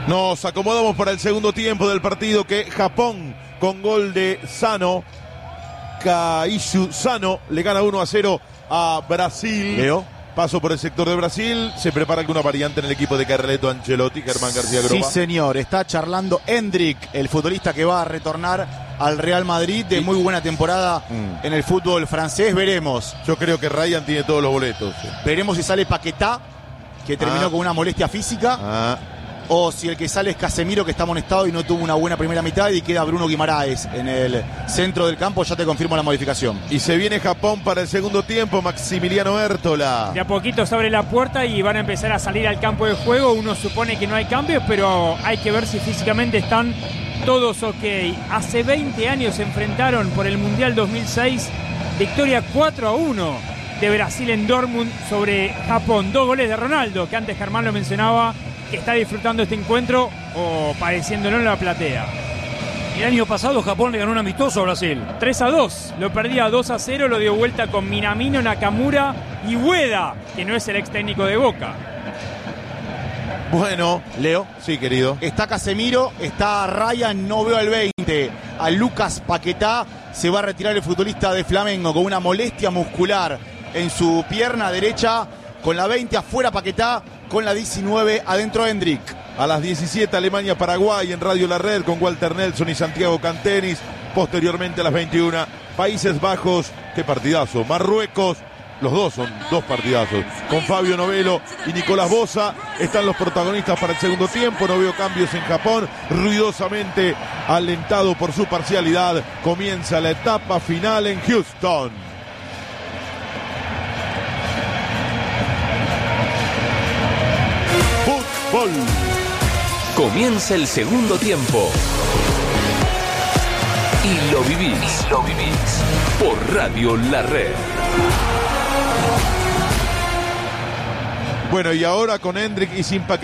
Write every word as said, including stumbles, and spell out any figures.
Nos acomodamos para el segundo tiempo del partido, que Japón, con gol de Sano, Kaishu Sano, le gana uno a cero a Brasil. Leo. Paso por el sector de Brasil. Se prepara alguna variante en el equipo de Carleto Ancelotti, Germán García Groba. Sí, señor. Está charlando Hendrik, el futbolista que va a retornar al Real Madrid, de muy buena temporada mm. en el fútbol francés. Veremos. Yo creo que Ryan tiene todos los boletos. Veremos si sale Paquetá, que terminó ah. con una molestia física. Ah. O si el que sale es Casemiro, que está amonestado y no tuvo una buena primera mitad, y queda Bruno Guimaraes en el centro del campo. Ya te confirmo la modificación. Y se viene Japón para el segundo tiempo. Maximiliano Hértola. De a poquito se abre la puerta y van a empezar a salir al campo de juego. Uno supone que no hay cambios, pero hay que ver si físicamente están todos ok. Hace veinte años se enfrentaron por el Mundial dos mil seis. Victoria cuatro a uno de Brasil en Dortmund sobre Japón. Dos goles de Ronaldo, que antes Germán lo mencionaba, que está disfrutando este encuentro o padeciéndolo en la platea. El año pasado Japón le ganó un amistoso a Brasil. tres a dos, lo perdía dos a cero, lo dio vuelta con Minamino, Nakamura y Ueda, que no es el ex técnico de Boca. Bueno, Leo. Sí, querido. Está Casemiro, está Ryan, no veo al veinte. A Lucas Paquetá. Se va a retirar el futbolista de Flamengo con una molestia muscular en su pierna derecha. Con la veinte afuera Paquetá, con la diecinueve adentro Hendrik. A las diecisiete Alemania-Paraguay en Radio La Red con Walter Nelson y Santiago Cantenis. Posteriormente a las veintiuna Países Bajos, qué partidazo, Marruecos. Los dos son dos partidazos. Con Fabio Novelo y Nicolás Boza están los protagonistas para el segundo tiempo. No veo cambios en Japón. Ruidosamente alentado por su parcialidad, comienza la etapa final en Houston. Fútbol. Comienza el segundo tiempo. Y lo vivís, y lo vivís por Radio La Red. Bueno, y ahora con Hendrik y sin Paquetá.